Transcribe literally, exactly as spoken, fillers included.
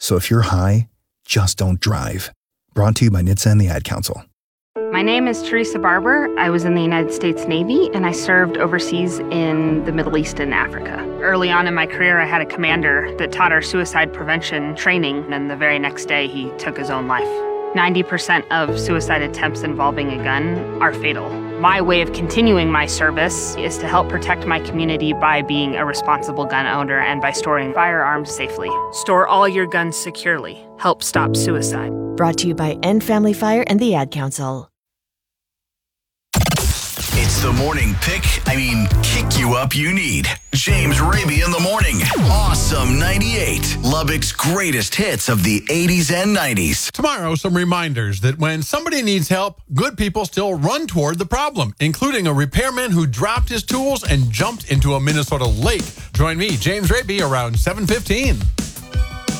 So if you're high, just don't drive. Brought to you by N H T S A and the Ad Council. My name is Teresa Barber. I was in the United States Navy, and I served overseas in the Middle East and Africa. Early on in my career, I had a commander that taught our suicide prevention training, and the very next day, he took his own life. ninety percent of suicide attempts involving a gun are fatal. My way of continuing my service is to help protect my community by being a responsible gun owner and by storing firearms safely. Store all your guns securely. Help stop suicide. Brought to you by End Family Fire and the Ad Council. It's the morning pick, I mean, kick you up you need. James Raby in the morning. Awesome ninety-eight. Lubbock's greatest hits of the eighties and nineties. Tomorrow, some reminders that when somebody needs help, good people still run toward the problem, including a repairman who dropped his tools and jumped into a Minnesota lake. Join me, James Raby, around seven fifteen.